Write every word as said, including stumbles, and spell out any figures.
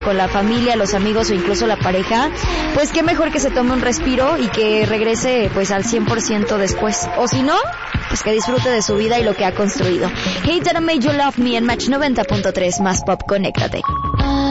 con la familia, los amigos o incluso la pareja, pues qué mejor que se tome un respiro y que regrese pues al cien por ciento después. O si no, pues que disfrute de su vida y lo que ha construido. Hey, That I Made You Love Me en Match noventa punto tres, más pop, conéctate.